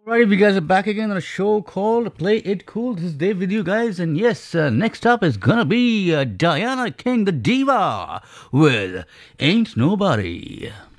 Alrighty, we guys are back again on a show called Play It Cool. This is Dave with you guys, and yes, next up is gonna be Diana King, the diva, with Ain't Nobody.